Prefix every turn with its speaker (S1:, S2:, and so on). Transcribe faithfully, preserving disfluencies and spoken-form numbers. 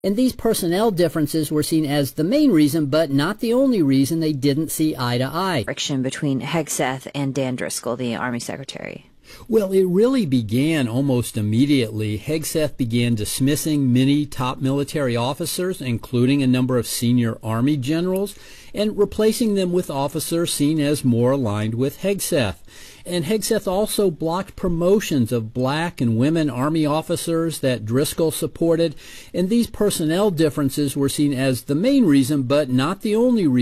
S1: And these personnel differences were seen as the main reason, but not the only reason they didn't see eye to eye.
S2: Friction between Hegseth and Dan Driscoll, the Army Secretary.
S1: Well, it really began almost immediately. Hegseth began dismissing many top military officers, including a number of senior Army generals, and replacing them with officers seen as more aligned with Hegseth. And Hegseth also blocked promotions of black and women Army officers that Driscoll supported, and these personnel differences were seen as the main reason, but not the only reason